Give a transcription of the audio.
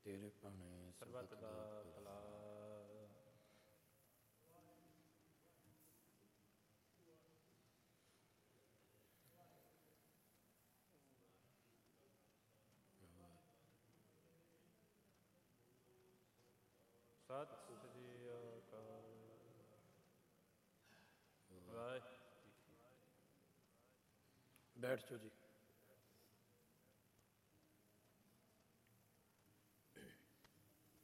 ਤੇਰੇ ਭਾਣੇ ਸਰਬੱਤ ਦਾ ਭਲਾ। ਸਤਿ ਸ੍ਰੀ ਅਕਾਲ। ਵਾਹਿਗੁਰੂ। ਬੈਠ ਜਾਓ ਜੀ।